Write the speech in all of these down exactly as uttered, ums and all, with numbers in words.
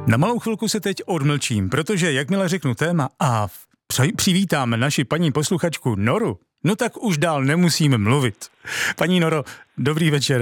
Na malou chvilku se teď odmlčím, protože jakmile řeknu téma a přivítáme naši paní posluchačku Noru, no tak už dál nemusíme mluvit. Paní Noro, dobrý večer.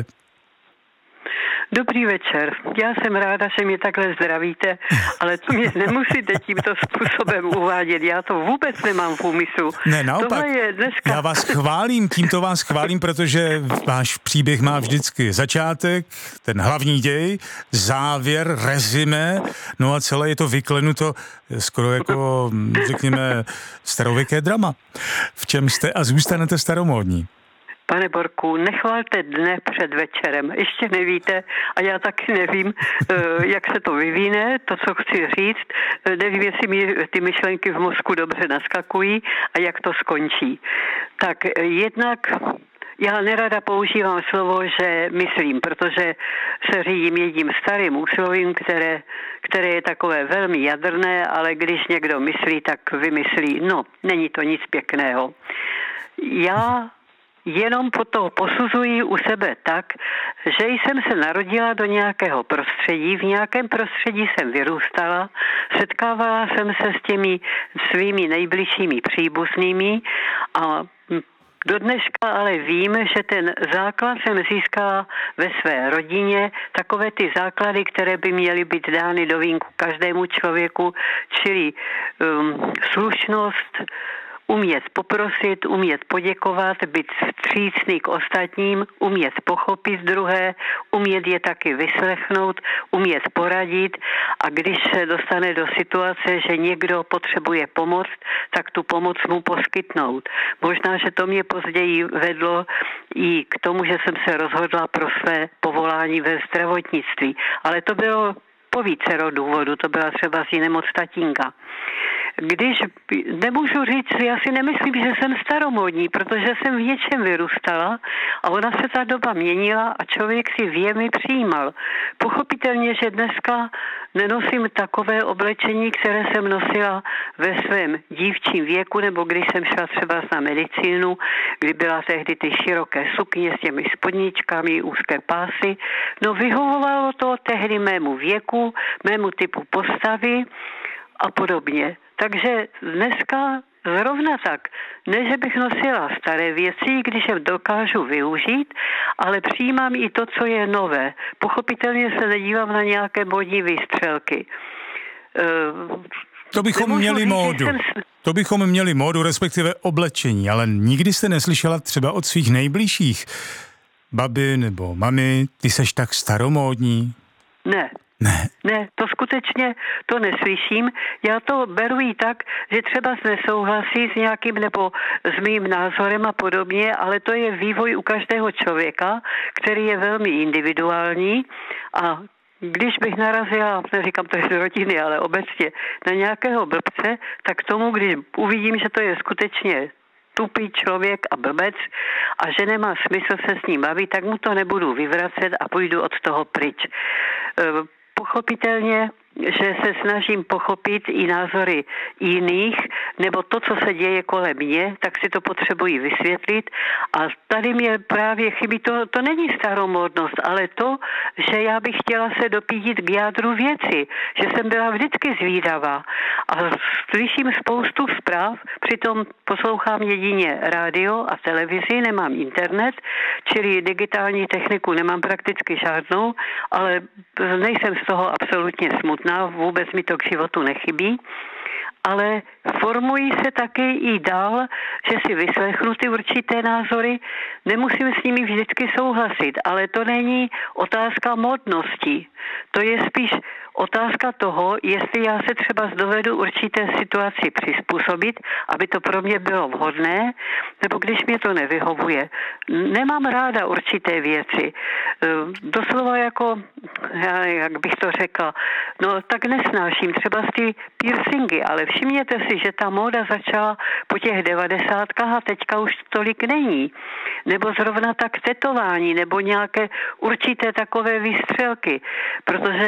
Dobrý večer. Já jsem ráda, že mě takhle zdravíte, ale to mě nemusíte tímto způsobem uvádět. Já to vůbec nemám v úmyslu. Ne, naopak. Je dneska... Já vás chválím, tímto vás chválím, protože váš příběh má vždycky začátek, ten hlavní děj, závěr, rezime, no a celé je to vyklenuto skoro jako, řekněme, starověké drama. V čem jste a zůstanete staromódní? Pane Borku, nechvalte dne před večerem. Ještě nevíte a já taky nevím, jak se to vyvíne, to, co chci říct. Nevím, jestli mi ty myšlenky v mozku dobře naskakují a jak to skončí. Tak jednak já nerada používám slovo, že myslím, protože se řídím jedním starým úslovím, které, které je takové velmi jadrné, ale když někdo myslí, tak vymyslí. No, není to nic pěkného. Já jenom po to posuzuji u sebe tak, že jsem se narodila do nějakého prostředí, v nějakém prostředí jsem vyrůstala, setkávala jsem se s těmi svými nejbližšími příbuznými a do dneška ale vím, že ten základ jsem získala ve své rodině, takové ty základy, které by měly být dány do vínku každému člověku, čili um, slušnost, umět poprosit, umět poděkovat, být vstřícný k ostatním, umět pochopit druhé, umět je taky vyslechnout, umět poradit a když se dostane do situace, že někdo potřebuje pomoc, tak tu pomoc mu poskytnout. Možná, že to mě později vedlo i k tomu, že jsem se rozhodla pro své povolání ve zdravotnictví, ale to bylo po vícero důvodu, to byla třeba z nemoc tatínka. Když nemůžu říct, já si nemyslím, že jsem staromódní, protože jsem v něčem vyrůstala a ona se ta doba měnila a člověk si věmi přijímal. Pochopitelně, že dneska nenosím takové oblečení, které jsem nosila ve svém dívčím věku, nebo když jsem šla třeba na medicínu, kdy byla tehdy ty široké sukně s těmi spodničkami, úzké pásy. No vyhovovalo to tehdy mému věku, mému typu postavy a podobně. Takže dneska zrovna tak. Ne, že bych nosila staré věci, když je dokážu využít, ale přijímám i to, co je nové. Pochopitelně se nedívám na nějaké modní výstřelky. To bychom měli říct, módu. Jsem... To bychom měli módu, respektive oblečení, ale nikdy jste neslyšela třeba od svých nejbližších babi nebo mami, ty seš tak staromódní? Ne. Ne. Ne, to skutečně to neslyším. Já to beru i tak, že třeba nesouhlasí s nějakým nebo s mým názorem a podobně, ale to je vývoj u každého člověka, který je velmi individuální a když bych narazila, neříkám to z rodiny, ale obecně na nějakého blbce, tak tomu, když uvidím, že to je skutečně tupý člověk a blbec a že nemá smysl se s ním bavit, tak mu to nebudu vyvracet a půjdu od toho pryč. Pochopitelně, že se snažím pochopit i názory jiných, nebo to, co se děje kolem mě, tak si to potřebuji vysvětlit. A tady mě právě chybí, to, to není staromódnost, ale to, že já bych chtěla se dopídit k jádru věci, že jsem byla vždycky zvídavá. A slyším spoustu zpráv, přitom poslouchám jedině rádio a televizi, nemám internet, čili digitální techniku nemám prakticky žádnou, ale nejsem z toho absolutně smutná. Vůbec mi to k životu nechybí, ale formují se taky i dál, že si vyslechnu ty určité názory, nemusím s nimi vždycky souhlasit, ale to není otázka modnosti, to je spíš otázka toho, jestli já se třeba dovedu určité situaci přizpůsobit, aby to pro mě bylo vhodné, nebo když mě to nevyhovuje. Nemám ráda určité věci. Doslova jako, jak bych to řekla, no tak nesnáším třeba ty piercingy, ale všimněte si, že ta móda začala po těch devadesátkách a teďka už tolik není. Nebo zrovna tak tetování, nebo nějaké určité takové výstřelky, protože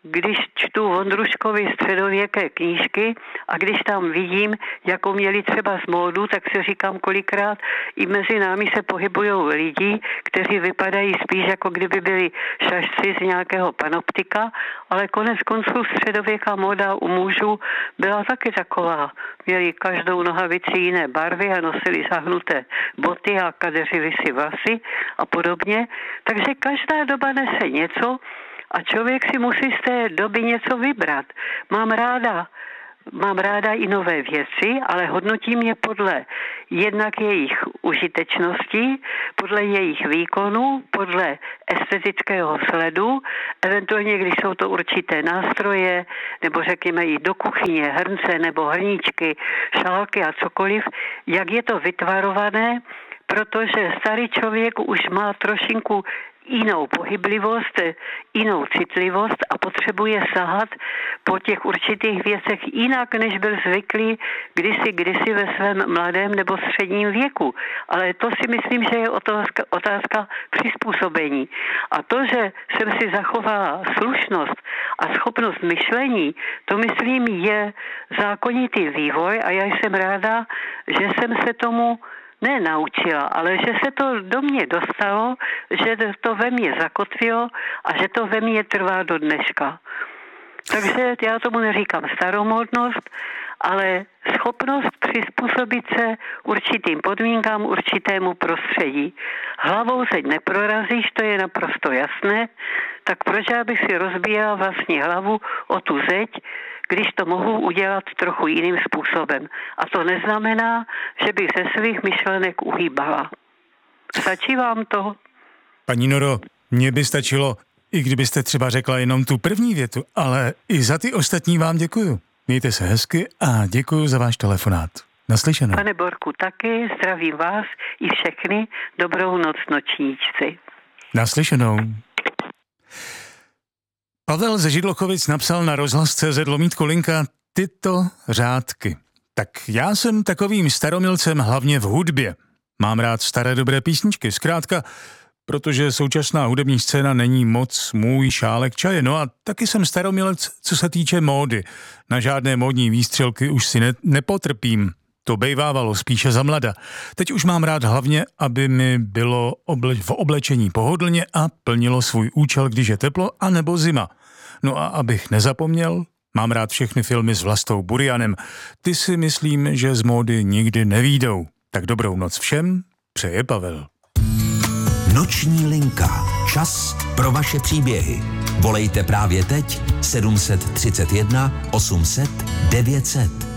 když čtu Vondruškovy středověké knížky a když tam vidím, jakou měli třeba z módu, tak si říkám kolikrát, i mezi námi se pohybují lidi, kteří vypadají spíš jako kdyby byli šašci z nějakého panoptika, ale konec konců středověká móda u mužů byla taky taková. Měli každou nohavici jiné barvy a nosili zahnuté boty a kadeřili si vlasy a podobně. Takže každá doba nese něco a člověk si musí z té doby něco vybrat. Mám ráda, mám ráda i nové věci, ale hodnotím je podle jednak jejich užitečnosti, podle jejich výkonu, podle estetického sledu, eventuálně, když jsou to určité nástroje, nebo řekněme i do kuchyně, hrnce nebo hrníčky, šálky a cokoliv, jak je to vytvarované, protože starý člověk už má trošinku jinou pohyblivost, jinou citlivost a potřebuje sahat po těch určitých věcech jinak, než byl zvyklý kdysi, kdysi ve svém mladém nebo středním věku. Ale to si myslím, že je otázka, otázka přizpůsobení. A to, že jsem si zachovala slušnost a schopnost myšlení, to myslím je zákonitý vývoj a já jsem ráda, že jsem se tomu ne naučila, ale že se to do mě dostalo, že to ve mně zakotvilo a že to ve mně trvá do dneška. Takže já tomu neříkám staromódnost, ale schopnost přizpůsobit se určitým podmínkám, určitému prostředí. Hlavou zeď neprorazíš, to je naprosto jasné, tak proč já bych si rozbíjela vlastně hlavu o tu zeď, když to mohu udělat trochu jiným způsobem. A to neznamená, že bych ze svých myšlenek uhýbala. Stačí vám to? Paní Noro, mně by stačilo, i kdybyste třeba řekla jenom tu první větu, ale i za ty ostatní vám děkuju. Mějte se hezky a děkuju za váš telefonát. Naslyšenou. Pane Borku, taky zdravím vás i všechny. Dobrou noc, nočníčci. Naslyšenou. Pavel ze Židlochovic napsal na rozhlas tečka cé zet lomítko linka tyto řádky. Tak já jsem takovým staromilcem hlavně v hudbě. Mám rád staré dobré písničky, zkrátka, protože současná hudební scéna není moc můj šálek čaje. No a taky jsem staromilec, co se týče módy. Na žádné módní výstřelky už si ne- nepotrpím. To bejvávalo spíše za mlada. Teď už mám rád hlavně, aby mi bylo oble- v oblečení pohodlně a plnilo svůj účel, když je teplo a nebo zima. No a abych nezapomněl, mám rád všechny filmy s Vlastou Burianem. Ty si myslím, že z módy nikdy nevídou. Tak dobrou noc všem, přeje Pavel. Noční linka. Čas pro vaše příběhy. Volejte právě teď sedm set třicet jedna osm set devět set.